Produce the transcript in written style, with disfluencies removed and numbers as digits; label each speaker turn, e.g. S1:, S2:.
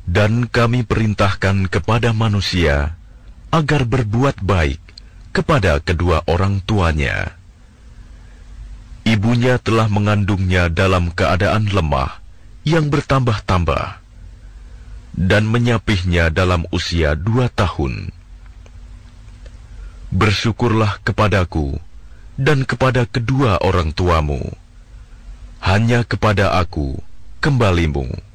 S1: Dan kami perintahkan kepada manusia agar berbuat baik kepada kedua orang tuanya. Ibunya telah mengandungnya dalam keadaan lemah yang bertambah-tambah dan menyapihnya dalam usia 2 tahun. Bersyukurlah kepadaku dan kepada kedua orang tuamu. Hanya kepada aku kembalimu.